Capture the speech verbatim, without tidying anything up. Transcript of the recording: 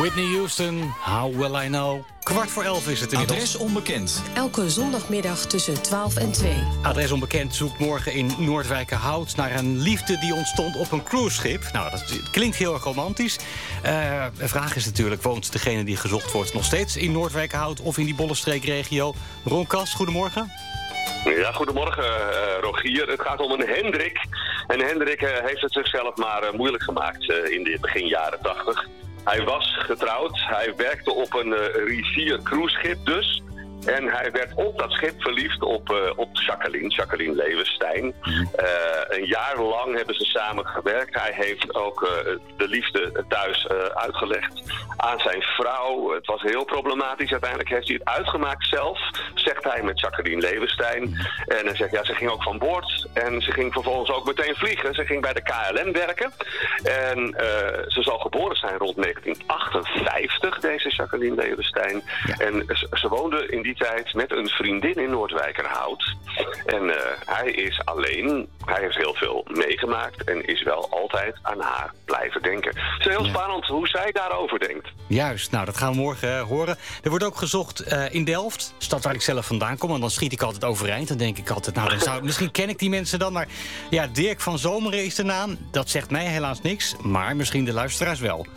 Whitney Houston, How Will I Know? Kwart voor elf is het inmiddels. Adres onbekend. Elke zondagmiddag tussen twaalf en twee. Adres onbekend zoekt morgen in Noordwijkerhout naar een liefde die ontstond op een cruiseschip. Nou, dat klinkt heel erg romantisch. Uh, de vraag is natuurlijk, woont degene die gezocht wordt nog steeds in Noordwijkerhout of in die Bollestreekregio? Ron Kas, goedemorgen. Ja, goedemorgen uh, Rogier. Het gaat om een Hendrik. En Hendrik uh, heeft het zichzelf maar uh, moeilijk gemaakt uh, in de begin jaren tachtig. Hij was getrouwd, hij werkte op een uh, rivier cruiseschip dus. En hij werd op dat schip verliefd op, uh, op Jacqueline, Jacqueline Leeuwenstein. Uh, een jaar lang hebben ze samen gewerkt. Hij heeft ook uh, de liefde thuis uh, uitgelegd aan zijn vrouw. Het was heel problematisch. Uiteindelijk heeft hij het uitgemaakt zelf, zegt hij met Jacqueline Leeuwenstein. En hij zegt, ja, ze ging ook van boord. En ze ging vervolgens ook meteen vliegen. Ze ging bij de K L M werken. En uh, ze zal geboren zijn rond negentien achtenvijftig, deze Jacqueline Leeuwenstein. Ja. En ze, ze woonde in die tijd met een vriendin in Noordwijkerhout. En uh, hij is alleen. Hij heeft heel veel meegemaakt en is wel altijd aan haar blijven denken. Het is heel ja. spannend hoe zij daarover denkt. Juist, nou dat gaan we morgen uh, horen. Er wordt ook gezocht uh, in Delft, stad waar ik zelf vandaan kom. En dan schiet ik altijd overeind. Dan denk ik altijd, nou dan zou, misschien ken ik die mensen dan. Maar ja, Dirk van Zomeren is de naam. Dat zegt mij helaas niks, maar misschien de luisteraars wel.